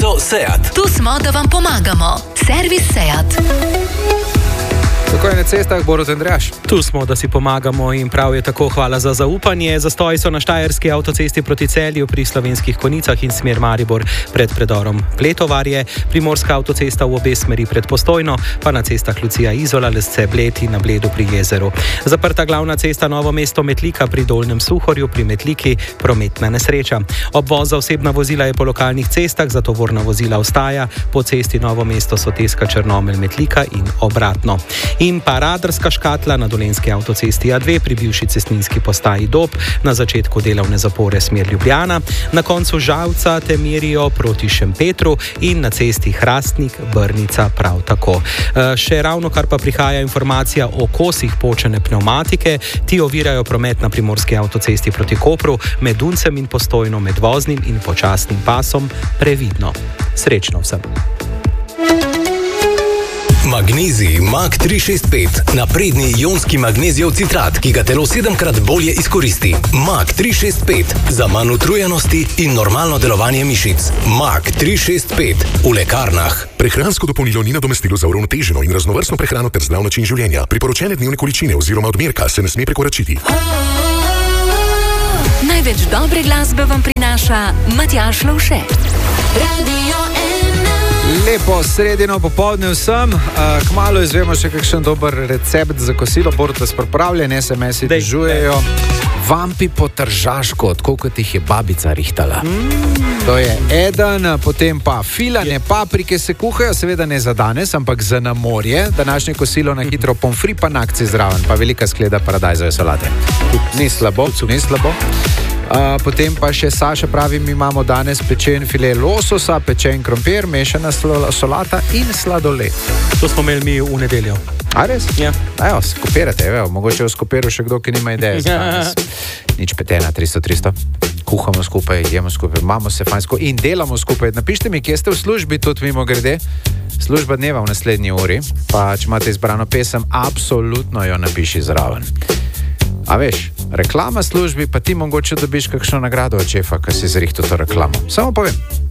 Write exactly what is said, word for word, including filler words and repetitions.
Serviso Seat. Tu smo, da vam pomagamo. Servis Seat. Tako je na cestah, Borut Andrejaš. Tu smo, da si pomagamo in prav je tako. Hvala za zaupanje. Zastoji so na štajerski avtocesti proti Celju pri Slovenskih Konicah in smer Maribor pred predorom Pletovarje, primorska avtocesta v obe smeri pred Postojno, pa na cestah Lucija Izola, Lesce Bled in na Bledu pri jezeru. Zaprta glavna cesta Novo mesto Metlika pri Dolnjem Suhorju, pri Metliki prometna nesreča. Obvoz za osebna vozila je po lokalnih cestah, za tovorna vozila ostaja po cesti Novo mesto Soteska Črnomelj Metlika in obratno. In pa radarska škatla na dolenski avtocesti A dve pri bivši cestninski postaji Dob, na začetku delovne zapore smer Ljubljana, na koncu Žalca te merijo proti Šempetru in na cesti Hrastnik Brnica prav tako. E, še ravno kar pa prihaja informacija o kosih počene pneumatike, ti ovirajo promet na primorski avtocesti proti Kopru, med Duncem in Postojno, med voznim in počasnim pasom, previdno. Srečno vsem. Magnezij Mag tri šest pet. Napredni ionski magnezijev citrat, ki ga telo sedemkrat bolje izkoristi. Mag tri šest pet. Za manj utrujenosti in normalno delovanje mišic. Mag tri šest pet. V lekarnah. Prehransko dopolnilo ni nadomestilo za uravnoteženo in raznovrstno prehrano ter zdrav način življenja. Priporočene dnevne količine oziroma odmerka se ne sme prekoračiti. Največ dobre glasbe vam prinaša Matjaž Lovše. Radio Lepo sredino popoldne vsem. Kmalu izvemo še kakšen dober recept za kosilo. Borut vas pripravlja, S M S-i dežujejo. Vampi po tržaško, tako kot jih je babica rihtala. Mm. To je eden, potem pa filane paprike se kuhajo, seveda ne za danes, ampak za na morje. Današnje kosilo na hitro pomfri pa na akciji zraven, pa velika skleda paradajzove solate. Ni slabo, ni slabo. Uh, potem pa še Saša pravi, mi imamo danes pečen file lososa, pečen krompir, mešana solata in sladoled. To smo imeli mi v nedeljo. A res? Ja. Ajo, skopirate, evo, mogoče v skopiru še kdo, ki nima ideje. Ja. Nič petena, tristo tristo. Kuhamo skupaj, jemo skupaj, imamo se fajn skupaj in delamo skupaj. Napište mi, kje ste v službi, tudi mimo grede. Služba dneva v naslednji uri, pa če imate izbrano pesem, absolutno jo napiši zraven. A veš, reklama službi, pa ti mogoče dobiš kakšno nagrado od šefa, ki si zrihtal to reklamo. Samo povem.